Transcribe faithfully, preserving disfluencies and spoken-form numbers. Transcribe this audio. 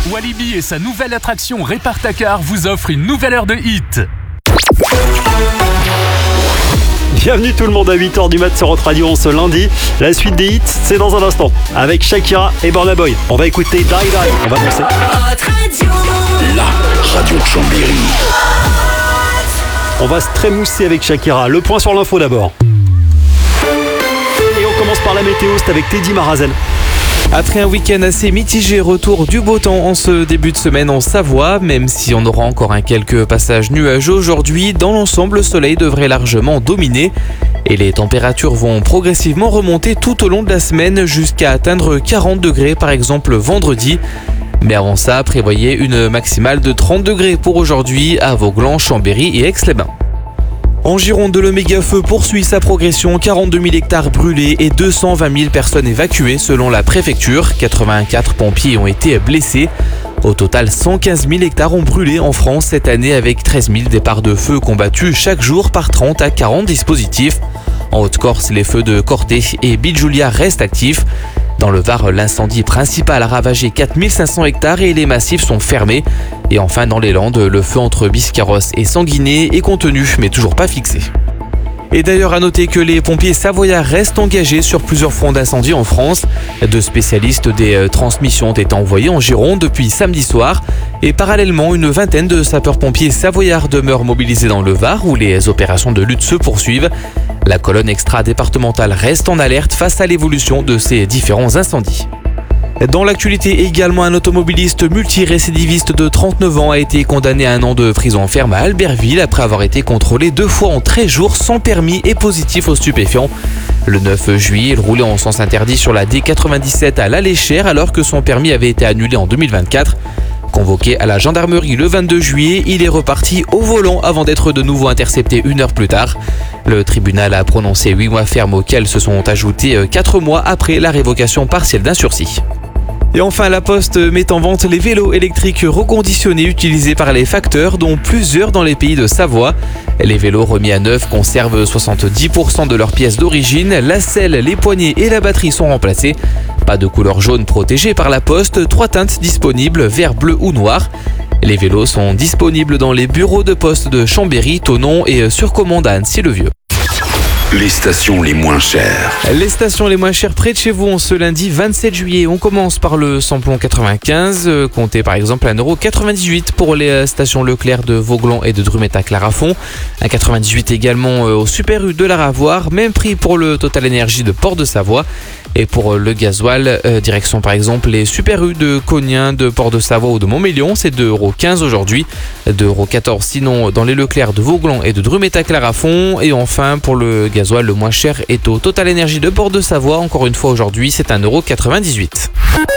Walibi et sa nouvelle attraction Répare-ta-car vous offrent une nouvelle heure de hit. Bienvenue tout le monde à huit heures du mat sur Hot Radio ce lundi. La suite des hits, c'est dans un instant. Avec Shakira et Burna Boy. On va écouter Die Die. On va danser. La radio de Chambéry. On va se trémousser avec Shakira. Le point sur l'info d'abord. Et on commence par la météo, c'est avec Teddy Marazen. Après un week-end assez mitigé, retour du beau temps en ce début de semaine en Savoie. Même si on aura encore un quelques passages nuageux aujourd'hui, dans l'ensemble, le soleil devrait largement dominer. Et les températures vont progressivement remonter tout au long de la semaine jusqu'à atteindre quarante degrés par exemple vendredi. Mais avant ça, prévoyez une maximale de trente degrés pour aujourd'hui à Vauglan, Chambéry et Aix-les-Bains. En Gironde, le méga-feu poursuit sa progression, quarante-deux mille hectares brûlés et deux cent vingt mille personnes évacuées selon la préfecture. quatre-vingt-quatre pompiers ont été blessés. Au total, cent quinze mille hectares ont brûlé en France cette année avec treize mille départs de feu combattus chaque jour par trente à quarante dispositifs. En Haute-Corse, les feux de Corté et Bijulia restent actifs. Dans le Var, l'incendie principal a ravagé quatre mille cinq cents hectares et les massifs sont fermés. Et enfin, dans les Landes, le feu entre Biscarrosse et Sanguinet est contenu, mais toujours pas fixé. Et d'ailleurs, à noter que les pompiers savoyards restent engagés sur plusieurs fronts d'incendie en France. Deux spécialistes des transmissions ont été envoyés en Gironde depuis samedi soir. Et parallèlement, une vingtaine de sapeurs-pompiers savoyards demeurent mobilisés dans le Var, où les opérations de lutte se poursuivent. La colonne extra-départementale reste en alerte face à l'évolution de ces différents incendies. Dans l'actualité également, un automobiliste multirécidiviste de trente-neuf ans a été condamné à un an de prison ferme à Albertville après avoir été contrôlé deux fois en treize jours sans permis et positif aux stupéfiants. Le neuf juillet, il roulait en sens interdit sur la D quatre-vingt-dix-sept à l'Aléchère alors que son permis avait été annulé en deux mille vingt-quatre. Convoqué à la gendarmerie le vingt-deux juillet, il est reparti au volant avant d'être de nouveau intercepté une heure plus tard. Le tribunal a prononcé huit mois ferme auxquels se sont ajoutés quatre mois après la révocation partielle d'un sursis. Et enfin, la Poste met en vente les vélos électriques reconditionnés utilisés par les facteurs, dont plusieurs dans les pays de Savoie. Les vélos remis à neuf conservent soixante-dix pour cent de leurs pièces d'origine. La selle, les poignées et la batterie sont remplacés. Pas de couleur jaune protégée par la Poste, trois teintes disponibles, vert, bleu ou noir. Les vélos sont disponibles dans les bureaux de poste de Chambéry, Thonon et sur commande à Annecy-le-Vieux. Les stations les moins chères. Les stations les moins chères près de chez vous en ce lundi vingt-sept juillet. On commence par le samplon quatre-vingt-quinze, euh, comptez par exemple un euro quatre-vingt-dix-huit pour les stations Leclerc de Vauglan et de Drumet-à-Clarafond. un quatre-vingt-dix-huit également euh, au Super U de la Ravoire. Même prix pour le Total Énergie de Port-de-Savoie. Et pour le gasoil, euh, direction par exemple les Super U de Cognin, de Port-de-Savoie ou de Montmélion, c'est deux euros quinze aujourd'hui, deux euros quatorze sinon dans les Leclerc de Vauglan et de Drumet-à-Clarafond. Et enfin pour le gasoil, le moins cher est au Total Énergie de Port-de-Savoie, encore une fois aujourd'hui c'est un euro quatre-vingt-dix-huit.